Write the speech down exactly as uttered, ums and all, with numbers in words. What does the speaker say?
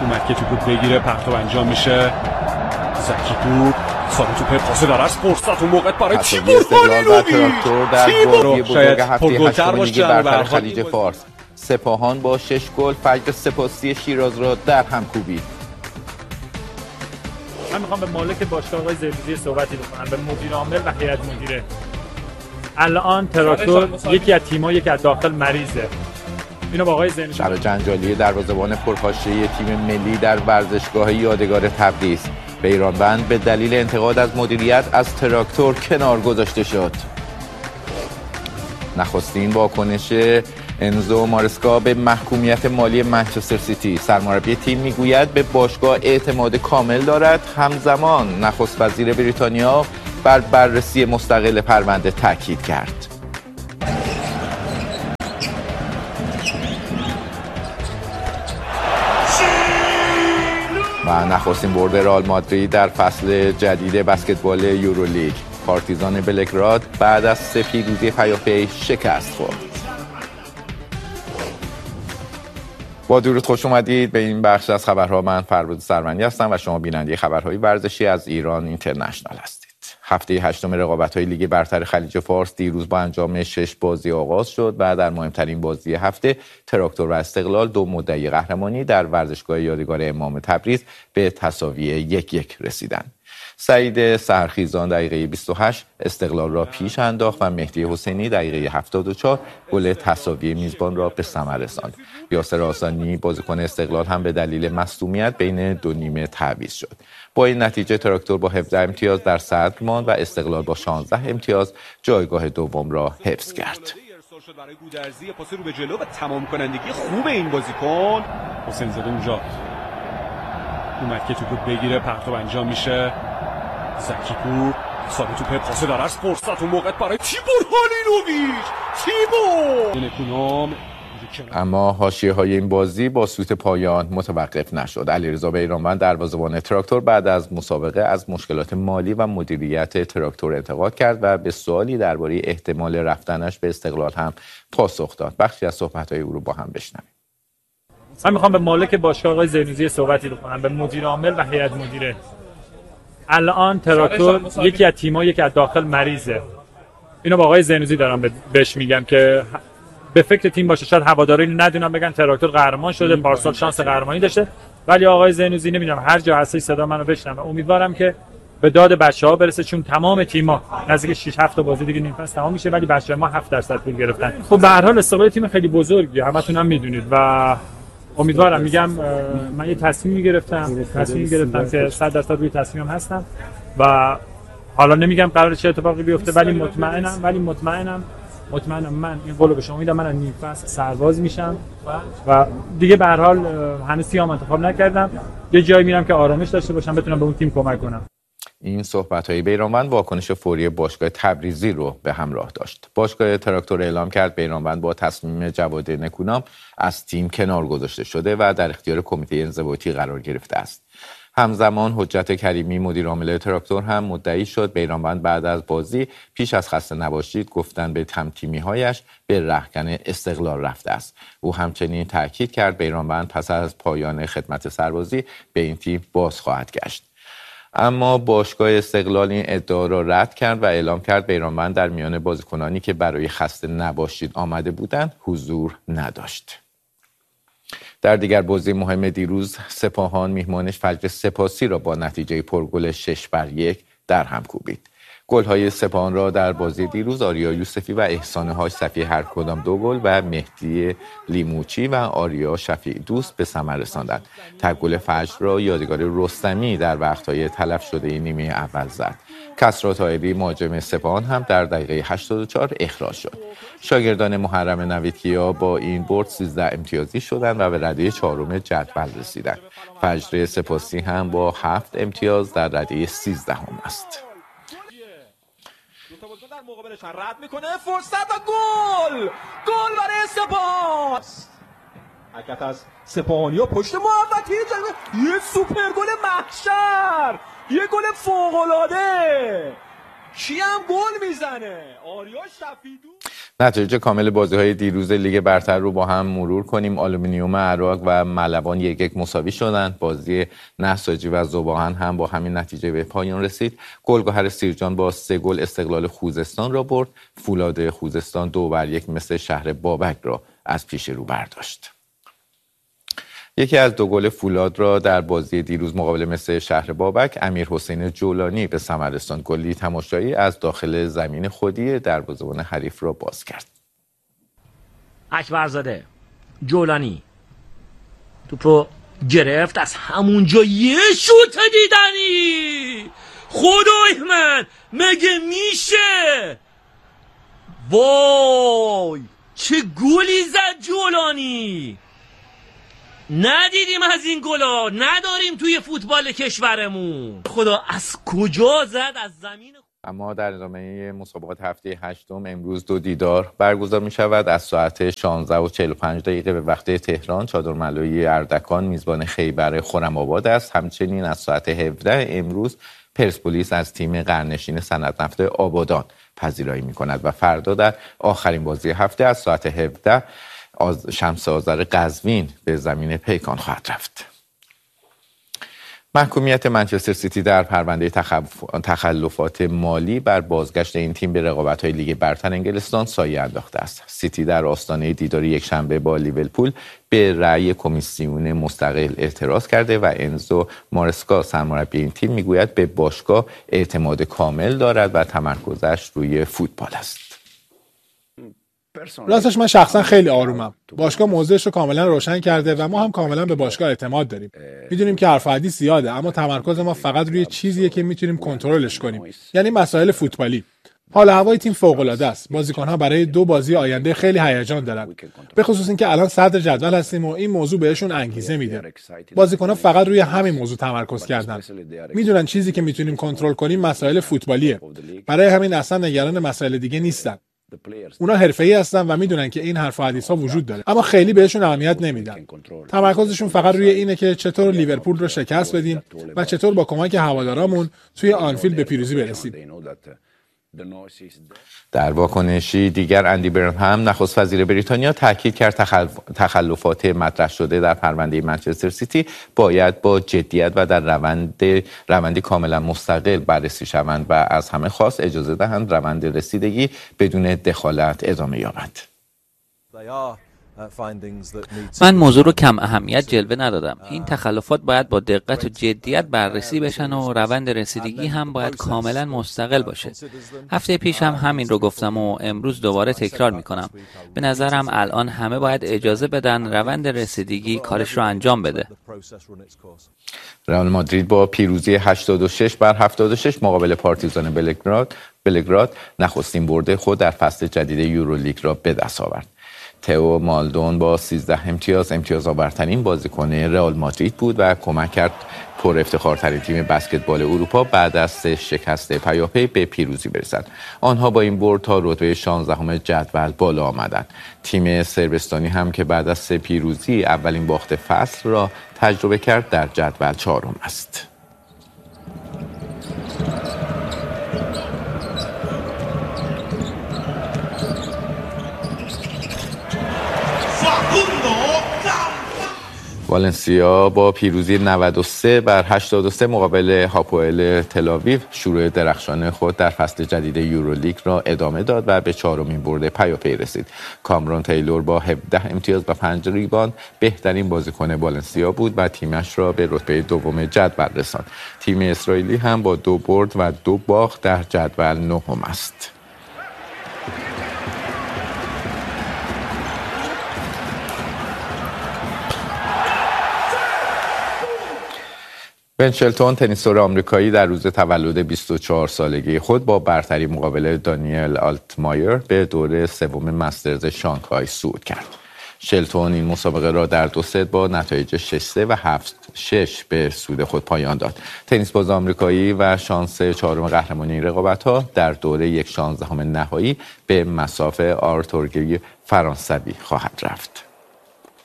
اومد که توپ بگیره، پرتاب انجام میشه. زکی توپ ساده توپ پاس درست فرصت و موقع برای تیمور هالیلوویچ. تیمور شاید پرگلتر باشه برتر خلیج فارس. سپاهان با شش گل فجر سپاسی شیراز را در هم کوبید. من میخوام به مالک باشگاه آقای زیدوزی صحبتی بکنم، به مدیر عامل و هیئت مدیره. الان تراکتور یکی از تیم‌ها که از داخل مریضه. اینو با آقای زیدوزی. شر جنجالی دروازه‌بان پرحاشیه تیم ملی در ورزشگاه یادگار تبریز. بیرانوند به دلیل انتقاد از مدیریت از تراکتور کنار گذاشته شد. نخستین واکنش انزو مارسکا به محکومیت مالی منچستر سیتی. سرمربی تیم میگوید به باشگاه اعتماد کامل دارد. همزمان نخست وزیر بریتانیا بر بررسی مستقل پرونده تاکید کرد. و نخستین برد رئال مادرید در فصل جدید بسکتبال یورولیگ. پارتیزان بلگراد بعد از سه پیروزی پیاپی شکست خورد. با درود خوش اومدید به این بخش از خبرها. من فربود سروندی هستم و شما بیننده خبرهای ورزشی از ایران اینترنشنال هستید. هفته هشتم رقابت‌های لیگ برتر خلیج فارس دیروز با انجام شش بازی آغاز شد و در مهمترین بازی هفته تراکتور و استقلال، دو مدعی قهرمانی، در ورزشگاه یادگار امام تبریز به تساوی یک یک رسیدند. سعید سحرخیزان دقیقه بیست و هشت استقلال را پیش انداخت و مهدی حسینی دقیقه هفتاد و چهار گل تساوی میزبان را به ثمر رساند. یاسر آسانی بازیکن استقلال هم به دلیل مصدومیت بین دو نیمه تعویض شد. با این نتیجه تراکتور با هفده امتیاز در صدر ماند و استقلال با شانزده امتیاز جایگاه دوم را حفظ کرد. برای گودرزی پاس رو به جلو و تمام کنندگی خوب این بازیکن حسین زاده اونجا اومد که توپ بگیره، پرتاب انجام میشه. زکی توپ ساده توپ پاس درست فرصت و موقع برای تیمور هالیلوویچ. تیمور نکونام. اما حاشیه‌های این بازی با سوت پایان متوقف نشد. علیرضا بیرانوند دروازه‌بان تراکتور بعد از مسابقه از مشکلات مالی و مدیریت تراکتور انتقاد کرد و به سوالی درباره احتمال رفتنش به استقلال هم پاسخ داد. بخشی از صحبت‌های او رو با هم بشنویم. من میخوام به مالک باشگاه آقای زیدوزی صحبتی بکنم، به مدیر عامل و هیئت مدیره. الان تراکتور یکی از تیم‌ها که از داخل مریضه. اینو با آقای زینوزی دارم بهش میگم که به فکر تیم باشه. شاید هواداران ندونن بگن تراکتور قهرمان شده، پارسال شانس قهرمانی داشته، ولی آقای زینوزی نمیدونم هر جا هستی صدا منو بشنوه. امیدوارم که به داد بچه‌ها برسه، چون تمام تیم‌ها نزدیک شش هفت بازی دیگه نیم فصل تمام میشه، ولی بچه‌ها ما هفت درصد پول گرفتن. خب به هر حال استقلال تیم خیلی بزرگیه، همتون هم میدونید و امیدوارم، میگم من یه تصمیم گرفتم تصمیم گرفتم که صد درصد روی تصمیمم هستم و حالا نمیگم قراره چه اتفاقی بیفته، ولی مطمئنم ولی مطمئنم مطمئنم من این قولو به شما میدم، من از نیم فصل سرباز میشم و دیگه به هر حال هنوز تیم انتخاب نکردم. یه جایی میرم که آرامش داشته باشم، بتونم به اون تیم کمک کنم. این صحبت‌های بیرانوند واکنش فوری باشگاه تبریزی رو به همراه داشت. باشگاه تراکتور اعلام کرد بیرانوند با تصمیم جواد نکونام از تیم کنار گذاشته شده و در اختیار کمیته انضباطی قرار گرفته است. همزمان حجت کریمی مدیر عامل تراکتور هم مدعی شد بیرانوند بعد از بازی پیش از خسته نباشید گفتن به هم‌تیمی‌هایش به رختکن استقلال رفته است. او همچنین تاکید کرد بیرانوند پس از پایان خدمت سربازی به این تیم باز خواهد گشت. اما باشگاه استقلال این ادعا را رد کرد و اعلام کرد بیرانوند در میان بازیکنانی که برای خسته نباشید آمده بودند حضور نداشت. در دیگر بازی مهم دیروز سپاهان میهمانش فجر سپاسی را با نتیجه پرگل شش بر یک در هم کوبید. گل‌های سپاهان را در بازی دیروز آریا یوسفی و احسان حاج صفی هر کدام دو گل و مهدی لیموچی و آریا شفیع دوست به ثمر رساندند. تک گل فجر را یادگار رستمی در وقت‌های تلف شده نیمه اول زد. کسری طاهری مهاجم سپاهان هم در دقیقه هشتاد و چهار اخراج شد. شاگردان محرم نویدکیا با این برد سیزده امتیازی شدند و به رده چهارم جدول رسیدند. فجر سپاسی هم با هفت امتیاز در رده سیزدهم است. در مقابلش رد میکنه فرصت و گل گل برای سپاهان. حرکت از سپاهانیا پشت محوطه یه سوپر گل محشر، یه گل فوق العاده. کی هم گل میزنه؟ آریا شفیدو. نتایج کامل بازی‌های دیروز لیگ برتر رو با هم مرور کنیم. آلومینیوم عراق و ملوان یک یک مساوی شدند. بازی نساجی و ذوباهن هم با همین نتیجه به پایان رسید. گلگهر سیرجان با سه گل استقلال خوزستان را برد. فولاد خوزستان دو بر یک مثل شهر بابک را از پیش رو برداشت. یکی از دو گل فولاد را در بازی دیروز مقابل مثل شهر بابک امیر حسین جولانی به ثمر رساند. گلی تماشایی از داخل زمین خودی دروازه‌بان حریف را باز کرد. اکبرزاده جولانی توپ رو گرفت، از همونجا یه شوت دیدنی. خدای من مگه میشه؟ وای چه گلی زد جولانی. ندیدیم از این گلا، نداریم توی فوتبال کشورمون. خدا از کجا زد از زمین. اما در ادامه مسابقات هفته هشتم امروز دو دیدار برگزار می شود. از ساعت شانزده و چهل و پنج دقیقه به وقت تهران چادرملایی اردکان میزبان خیبر خرم‌آباد است. همچنین از ساعت هفده امروز پرسپولیس از تیم قرنشین صنعت‌نفت آبادان پذیرایی می کند و فردا در آخرین بازی هفته از ساعت هفده از شمس آذر قزوین به زمین پیکان خواهد رفت. محکومیت منچستر سیتی در پرونده تخف... تخلفات مالی بر بازگشت این تیم به رقابت‌های لیگ برتر انگلستان سایه انداخته است. سیتی در آستانه دیدار یکشنبه با لیورپول به رأی کمیسیون مستقل اعتراض کرده و انزو مارسکا سرمربی این تیم میگوید به باشگاه اعتماد کامل دارد و تمرکزش روی فوتبال است. راستش من شخصا خیلی آرومم. باشگاه موضوعش رو کاملا روشن کرده و ما هم کاملا به باشگاه اعتماد داریم. میدونیم که حرف و حدیث زیاده، اما تمرکز ما فقط روی چیزیه که میتونیم کنترلش کنیم، یعنی مسائل فوتبالی. حال هوای تیم فوق‌العاده است. بازیکن‌ها برای دو بازی آینده خیلی هیجان دارن. به خصوص اینکه الان صدر جدول هستیم و این موضوع بهشون انگیزه میده. بازیکن‌ها فقط روی همین موضوع تمرکز کردن. میدونن چیزی که میتونیم کنترل کنیم مسائل فوتبالیه. برای همین اصلا نگران مسائل دیگه نیستن. اونا حرفه‌ای هستن و میدونن که این حرف و حدیث‌ها وجود داره، اما خیلی بهشون اهمیت نمیدن. تمرکزشون فقط روی اینه که چطور لیورپول رو شکست بدیم و چطور با کمک هوادارامون توی آنفیلد به پیروزی برسیم. در واکنشی دیگر اندی برنهم نخست وزیر بریتانیا تاکید کرد تخلف... تخلفات مطرح شده در پرونده منچستر سیتی باید با جدیت و در روند روندی کاملا مستقل بررسی شوند و از همه خواست اجازه دهند روند رسیدگی بدون دخالت ادامه یابد. من موضوع رو کم اهمیت جلوه ندادم. این تخلفات باید با دقت و جدیت بررسی بشن و روند رسیدگی هم باید کاملا مستقل باشه. هفته پیش هم همین رو گفتم و امروز دوباره تکرار میکنم. به نظرم الان همه باید اجازه بدن روند رسیدگی کارش رو انجام بده. رئال مادرید با پیروزی هشتاد و شش بر هفتاد و شش مقابل پارتیزان بلگراد بلگراد نخستین برد خود در فصل جدید یورولیگ را به دست آورد. تئو مالدون با سیزده امتیاز امتیاز آورترین بازیکن رئال مادرید بود و کمک کرد پر افتخارترین تیم بسکتبال اروپا بعد از سه شکست پیاپی به پیروزی برسد. آنها با این برد تا رتبه شانزدهم جدول بالا آمدند. تیم صربستانی هم که بعد از سه پیروزی اولین باخت فصل را تجربه کرد در جدول چهارم است. والنسیا با پیروزی نود و سه بر هشتاد و سه مقابل هاپوئل تل‌آویو شروع درخشان خود در فصل جدید یورولیگ را ادامه داد و به چهارمین برد پیاپی رسید. کامرون تیلور با هفده امتیاز و پنج ریباند بهترین بازیکن والنسیا بود و تیمش را به رتبه دوم جدول رساند. تیم اسرائیلی هم با دو برد و دو باخت در جدول نهم است. بن شلتون تنیسور آمریکایی در روز تولد بیست و چهار سالگی خود با برتری مقابل دانیل آلتمایر به دور سوم مسترز شانگهای صعود کرد. شلتون این مسابقه را در دو ست با نتایج شش سه و هفت شش به سود خود پایان داد. تنیس باز آمریکایی و شانس چهارم قهرمانی این رقابت‌ها در دوره یک شانزدهم نهایی به مصاف آرتور گی فرانسوی خواهد رفت.